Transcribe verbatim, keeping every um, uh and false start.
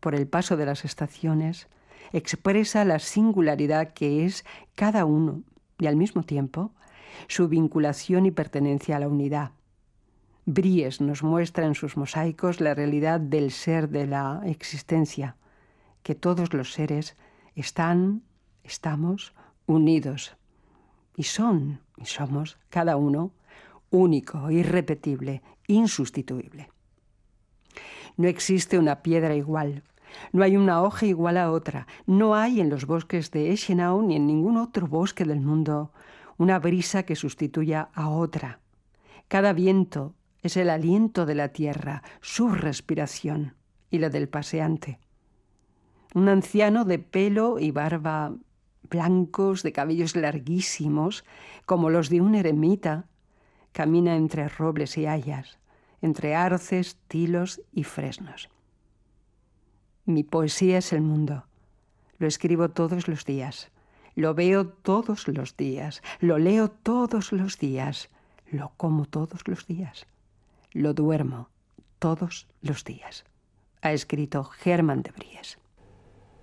por el paso de las estaciones, expresa la singularidad que es cada uno y al mismo tiempo su vinculación y pertenencia a la unidad. Bries nos muestra en sus mosaicos la realidad del ser de la existencia, que todos los seres están, estamos unidos y son y somos cada uno único, irrepetible, insustituible. No existe una piedra igual, no hay una hoja igual a otra, no hay en los bosques de Eschenau ni en ningún otro bosque del mundo una brisa que sustituya a otra. Cada viento es el aliento de la tierra, su respiración y la del paseante. Un anciano de pelo y barba blancos, de cabellos larguísimos, como los de un eremita, camina entre robles y hayas, entre arces, tilos y fresnos. Mi poesía es el mundo. Lo escribo todos los días. Lo veo todos los días. Lo leo todos los días. Lo como todos los días. Lo duermo todos los días. Ha escrito Germán de Bries.